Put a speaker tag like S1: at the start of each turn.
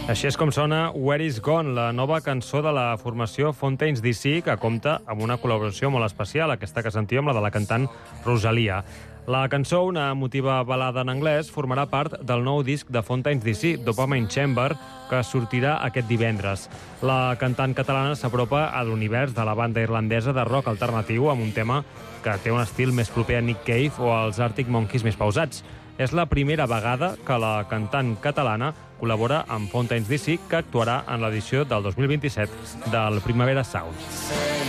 S1: Així és com sona Where Is Gone, la nova cançó de la formació Fontaines DC, que compta amb una col·laboració molt especial, aquesta que sentíem, la de la cantant Rosalia. La cançó, una emotiva balada en anglès, formarà part del nou disc de Fontaines DC, Dopamine Chamber, que sortirà aquest divendres. La cantant catalana s'apropa a l'univers de la banda irlandesa de rock alternatiu amb un tema que té un estil més proper a Nick Cave o als Arctic Monkeys més pausats. És la primera vegada que la cantant catalana col·labora amb Fontaines DC, que actuarà en l'edició del 2027 del Primavera Sound.